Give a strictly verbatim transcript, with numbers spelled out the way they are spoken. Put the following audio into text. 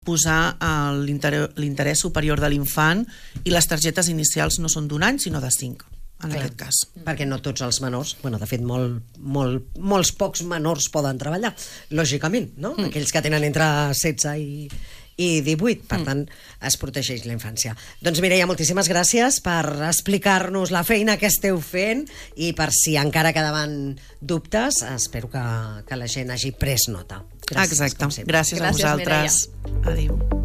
posar l'interès superior de l'infant i les targetes inicials no són d'un any, sinó de cinc, en aquest cas. Perquè no tots els menors, bueno, de fet, molt, molt, molts pocs menors poden treballar, lògicament, no? Mm. Aquells que tenen entre setze i, i divuit, per mm. tant, es protegeix la infància. Doncs Mireia, moltíssimes gràcies per explicar-nos la feina que esteu fent i per si encara quedaven dubtes, espero que, que la gent hagi pres nota. Gràcies, exacte, gràcies, gràcies a vosaltres. Mireia. Adéu.